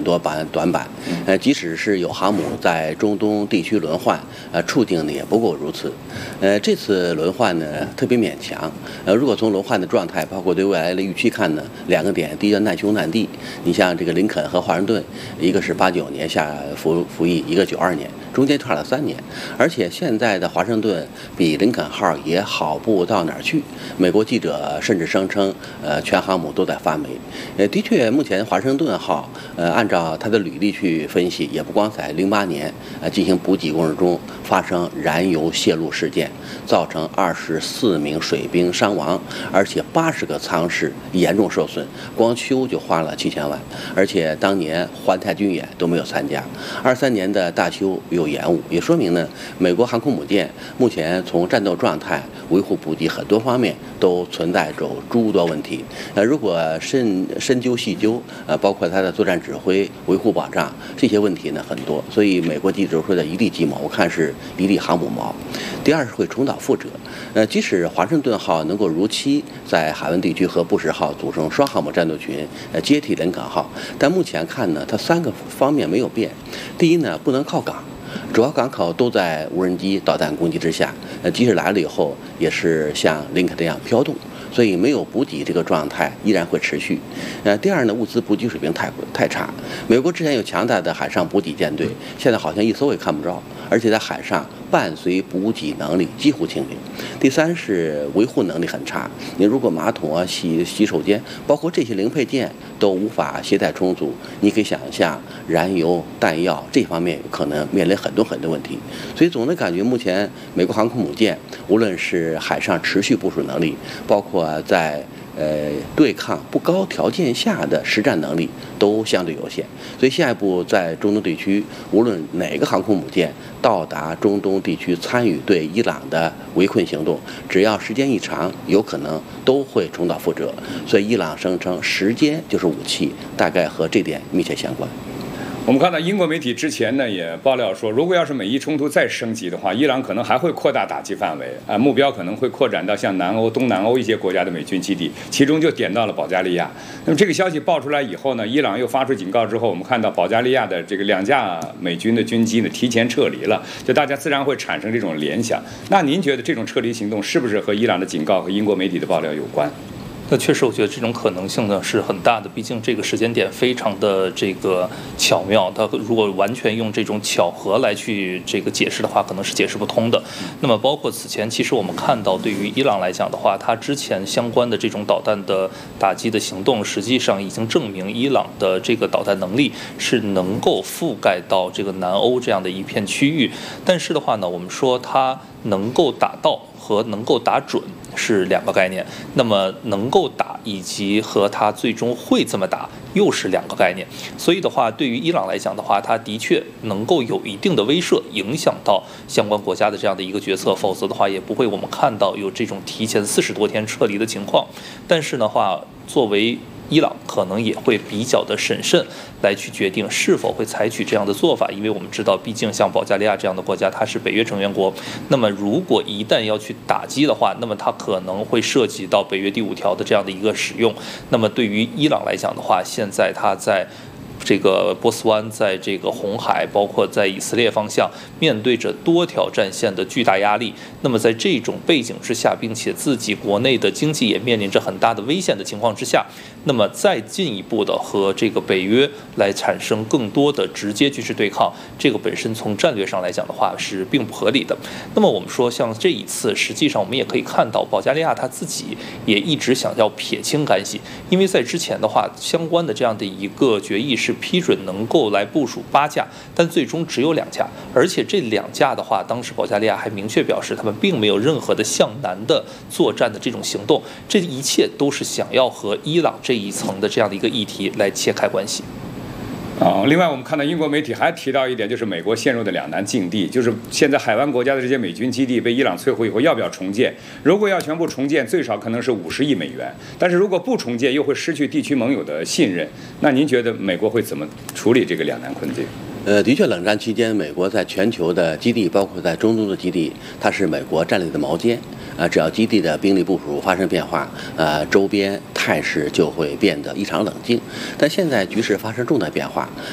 多短板。即使是有航母在中东地区轮换，处境呢也不过如此。这次轮换呢特别勉强。如果从轮换的状态，包括对未来的预期看呢，两个点：第一个难兄难弟，你像这个林肯和华盛顿，一个是89年下服役，一个92年，中间差了3年。而且现在的华盛顿比林肯号也好不到哪儿去。美国记者甚至声称，全航母都在发霉。的确，目前华盛顿号，按照它的履历去分析，也不光在08年进行补给过程中发生燃油泄漏事件，造成24名水兵伤亡，而且80个舱室严重受损，光修就花了7000万。而且当年环太军演都没有参加，23年的大修有延误，也说明呢，美国航空母舰目前从战斗状态、维护补给很多方面都存在着诸多问题。如果深究细究，包括它的作战指挥、维护保障这些问题呢很多，所以美国记者说的一地鸡毛，我看是一地航母毛。第二是会重蹈覆辙。即使华盛顿号能够如期在海湾地区和布什号组成双航母战斗群，接替林肯号，但目前看呢，它3个方面没有变。第一呢，不能靠港。主要港口都在无人机导弹攻击之下，即使来了以后，也是像林肯这样飘动，所以没有补给这个状态依然会持续。第二呢，物资补给水平太差。美国之前有强大的海上补给舰队，现在好像一艘也看不着，而且在海上伴随补给能力几乎清零。第三是维护能力很差，你如果马桶啊、洗手间，包括这些零配件都无法携带充足，你可以想象燃油、弹药这方面可能面临很多问题。所以总的感觉，目前美国航空母舰无论是海上持续部署能力，包括在对抗不高条件下的实战能力都相对有限。所以下一步在中东地区，无论哪个航空母舰到达中东地区参与对伊朗的围困行动，只要时间一长，有可能都会重蹈覆辙。所以伊朗声称时间就是武器，大概和这点密切相关。 我们看到英国媒体之前呢也爆料说，如果要是美伊冲突再升级的话，伊朗可能还会扩大打击范围，目标可能会扩展到像南欧、东南欧一些国家的美军基地，其中就点到了保加利亚。那么这个消息爆出来以后呢，伊朗又发出警告之后，我们看到保加利亚的这个2架美军的军机呢提前撤离了，就大家自然会产生这种联想。那您觉得这种撤离行动是不是和伊朗的警告和英国媒体的爆料有关？ 那确实，我觉得这种可能性呢是很大的。毕竟这个时间点非常的这个巧妙，它如果完全用这种巧合来去这个解释的话，可能是解释不通的。那么包括此前，其实我们看到，对于伊朗来讲的话，它之前相关的这种导弹的打击的行动，实际上已经证明伊朗的这个导弹能力是能够覆盖到这个南欧这样的一片区域。但是的话呢，我们说它能够打到和能够打准是2个概念，那么能够打以及和它最终会这么打又是2个概念。所以的话，对于伊朗来讲的话，它的确能够有一定的威慑，影响到相关国家的这样的一个决策，否则的话也不会我们看到有这种提前40多天撤离的情况。但是的话，作为伊朗可能也会比较的审慎来去决定是否会采取这样的做法，因为我们知道，毕竟像保加利亚这样的国家，它是北约成员国。那么，如果一旦要去打击的话，那么它可能会涉及到北约第5条的这样的一个使用。那么，对于伊朗来讲的话，现在它在这个波斯湾，在这个红海，包括在以色列方向，面对着多条战线的巨大压力。那么在这种背景之下，并且自己国内的经济也面临着很大的危险的情况之下，那么再进一步的和这个北约来产生更多的直接军事对抗，这个本身从战略上来讲的话是并不合理的。那么我们说，像这一次，实际上我们也可以看到，保加利亚他自己也一直想要撇清干系，因为在之前的话，相关的这样的一个决议是批准能够来部署8架，但最终只有2架，而且这2架的话，当时保加利亚还明确表示，他们并没有任何的向南的作战的这种行动，这一切都是想要和伊朗这一层的这样的一个议题来切开关系。 另外我们看到英国媒体还提到一点，就是美国陷入的两难境地，就是现在海湾国家的这些美军基地被伊朗摧毁以后，要不要重建？如果要全部重建，最少可能是50亿美元，但是如果不重建，又会失去地区盟友的信任。那您觉得美国会怎么处理这个两难困境？ 的确，冷战期间，美国在全球的基地，包括在中东的基地，它是美国战略的锚尖。只要基地的兵力部署发生变化，周边态势就会变得异常冷静。但现在局势发生重大变化，